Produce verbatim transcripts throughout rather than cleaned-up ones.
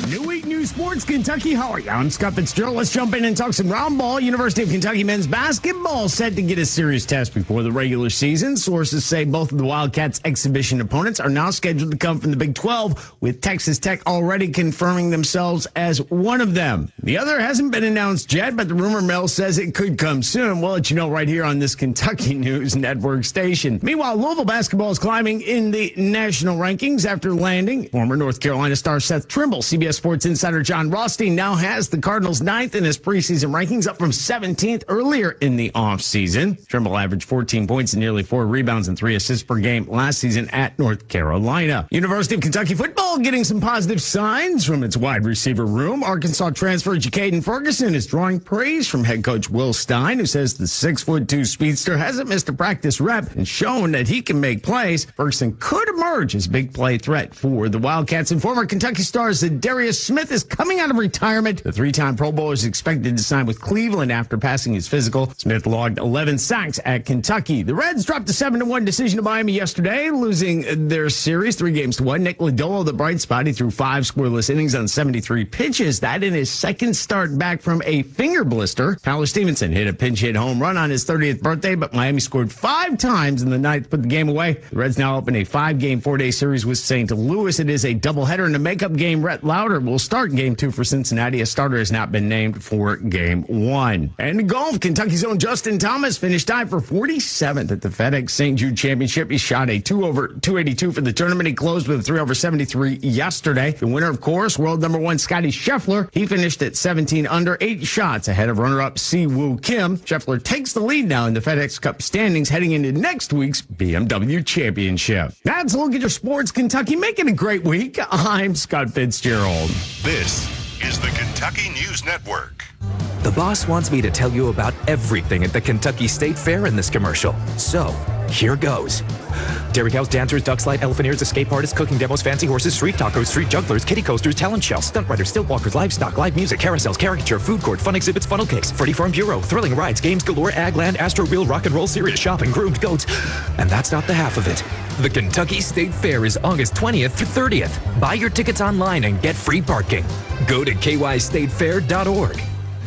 New week, new sports, Kentucky. How are you? I'm Scott Fitzgerald. Let's jump in and talk some round ball. University of Kentucky men's basketball set to get a serious test before the regular season. Sources say both of the Wildcats' exhibition opponents are now scheduled to come from the Big twelve, with Texas Tech already confirming themselves as one of them. The other hasn't been announced yet, but the rumor mill says it could come soon. We'll let you know right here on this Kentucky News Network station. Meanwhile, Louisville basketball is climbing in the national rankings after landing former North Carolina star Seth Trimble. C B S Sports insider John Rothstein now has the Cardinals ninth in his preseason rankings, up from seventeenth earlier in the offseason. Trimble averaged fourteen points and nearly four rebounds and three assists per game last season at North Carolina. University of Kentucky football getting some positive signs from its wide receiver room. Arkansas transfer Jacaden Ferguson is drawing praise from head coach Will Stein, who says the six foot two speedster hasn't missed a practice rep and shown that he can make plays. Ferguson could emerge as a big play threat for the Wildcats. And former Kentucky stars Darius Smith is coming out of retirement. The three-time Pro Bowler is expected to sign with Cleveland after passing his physical. Smith logged eleven sacks at Kentucky. The Reds dropped a seven to one decision to Miami yesterday, losing their series three games to one. Nick Lodolo, the bright spot, he threw five scoreless innings on seventy-three pitches. That in his second start back from a finger blister. Tyler Stevenson hit a pinch hit home run on his thirtieth birthday, but Miami scored five times in the ninth to put the game away. The Reds now open a five-game, four-day series with Saint Louis. It is a doubleheader in a makeup game. Rhett Lauder will start game two for Cincinnati. A starter has not been named for game one. And in golf, Kentucky's own Justin Thomas finished tied for forty-seventh at the FedEx Saint Jude Championship. He shot a two over two eighty-two for the tournament. He closed with a three over seventy-three yesterday. The winner, of course, world number one Scotty Scheffler. He finished at seventeen under, eight shots ahead of runner-up Si Woo Kim. Scheffler takes the lead now in the FedEx Cup standings heading into next week's B M W Championship. That's a look at your sports, Kentucky. Make it a great week. I'm Scott Fitzgerald. This is the Kentucky News Network. The boss wants me to tell you about everything at the Kentucky State Fair in this commercial. So, here goes. Dairy cows, dancers, duck slide, elephanteers, escape artists, cooking demos, fancy horses, street tacos, street jugglers, kiddie coasters, talent shells, stunt riders, stilt walkers, livestock, live music, carousels, caricature, food court, fun exhibits, funnel cakes, Freddy Farm Bureau, thrilling rides, games galore, Agland, Astro Wheel, rock and roll, serious shopping, groomed goats. And that's not the half of it. The Kentucky State Fair is August twentieth through thirtieth. Buy your tickets online and get free parking. Go to k y state fair dot org.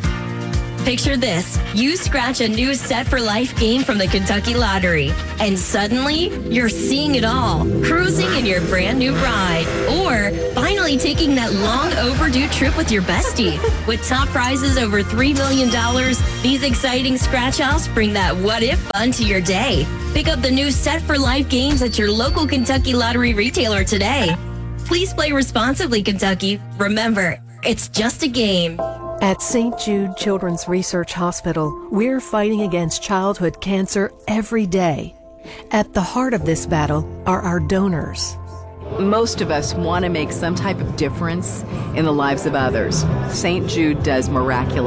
Picture this. You scratch a new Set for Life game from the Kentucky Lottery, and suddenly you're seeing it all. Cruising in your brand new ride, or finally taking that long overdue trip with your bestie. With top prizes over three million dollars, these exciting scratch-offs bring that what-if fun to your day. Pick up the new Set for Life games at your local Kentucky Lottery retailer today. Please play responsibly, Kentucky. Remember, it's just a game. At Saint Jude Children's Research Hospital, we're fighting against childhood cancer every day. At the heart of this battle are our donors. Most of us want to make some type of difference in the lives of others. Saint Jude does miraculous